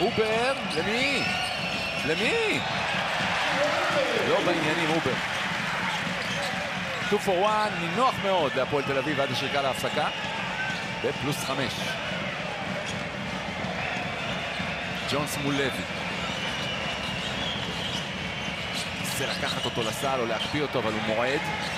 אובר, למי? למי? לא בעניינים אובר. 2 for 1, נינוח מאוד להפועל תל אביב עד השריקה להפסקה. בפלוס 5. ג'ונס מול לוי. ניסה לקחת אותו לסל או להקפיא אותו, אבל הוא מועד.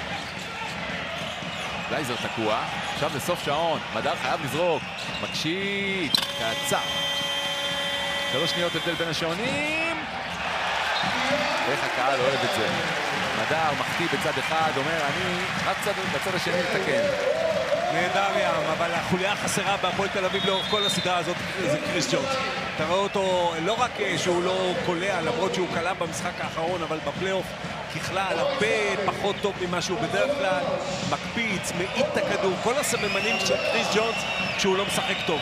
גלייזר תקוע. עכשיו זה סוף שעון. מדר חייב לזרוק. מקשיט. קצר. 3 שניות הבדל בין השעונים. איך הקהל אוהב את זה. מדר מחטיא בצד אחד, אומר אני רק בצד השני לתקן. נהדר ים, אבל החוליה החסרה בהפועל תל אביב לאורך כל הסדרה הזאת זה קריס ג'ונס. אתה רואה אותו לא רק שהוא לא קולע, למרות שהוא קלע במשחק האחרון, אבל בפלייאוף ככלל הרבה פחות טוב ממה שהוא בדרך כלל, מקפיץ, מאית את הכדור, כל הסממנים של קריס ג'ונס כשהוא לא משחק טוב.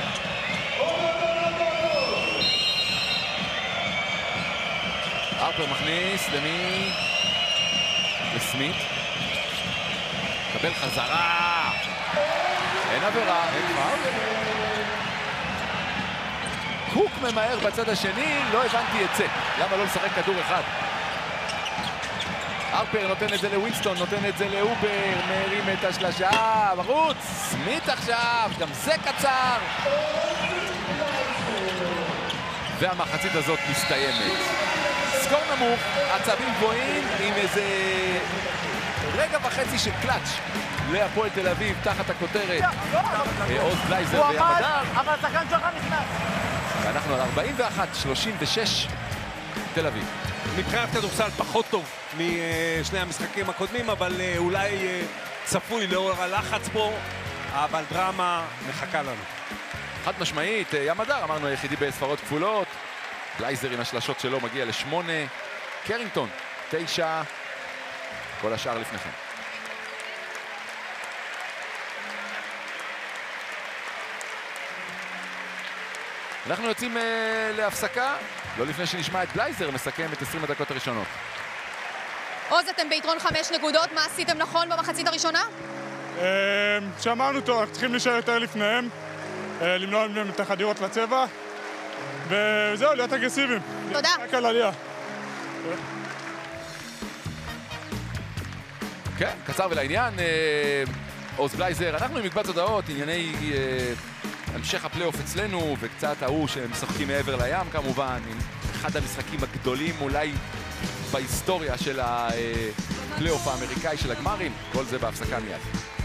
הרפר מכניס למי? לסמית. קבל חזרה. אין עבירה, אין פעם. קוק ממהר בצד השני, לא הבנתי את זה. למה לא לשחק כדור אחד? הרפר נותן את זה לווינסטון, נותן את זה לאובר, מרים את השלשה, מרוץ, סמית עכשיו, גם זה קצר. והמחצית הזאת מסתיימת. סקור נמוך, עצבים גבוהים עם איזה רגע וחצי של קלאץ' להפועל תל אביב תחת הכותרת עוז גלייזר וימדר. אבל השחקן שלך נכנס. ואנחנו על 41-36 תל אביב. מבחינת כדורסל פחות טוב משני המשחקים הקודמים, אבל אולי צפוי לאור הלחץ פה, אבל דרמה מחכה לנו. חד משמעית, ימדר אמרנו היחידי בספרות כפולות, גלייזר עם השלשות שלו מגיע ל8, קרינגטון 9, כל השאר לפניכם. אנחנו יוצאים להפסקה, לא לפני שנשמע את גלייזר מסכם את 20 הדקות הראשונות. עוז, אתם ביתרון 5 נקודות, מה עשיתם נכון במחצית הראשונה? שמענו טוב, אנחנו צריכים להישאר יותר לפניהם, למנוע מהם את החדירות לצבע, וזהו, להיות אגרסיביים. תודה. רק על עלייה. כן, קצר ולעניין, עוז גלייזר, אנחנו עם מקבץ הודעות, ענייני המשך הפלייאוף אצלנו, וקצת ההוא שהם משחקים מעבר לים כמובן, עם אחד המשחקים הגדולים אולי בהיסטוריה של הפלייאוף האמריקאי של הגמרים, כל זה בהפסקה מיד.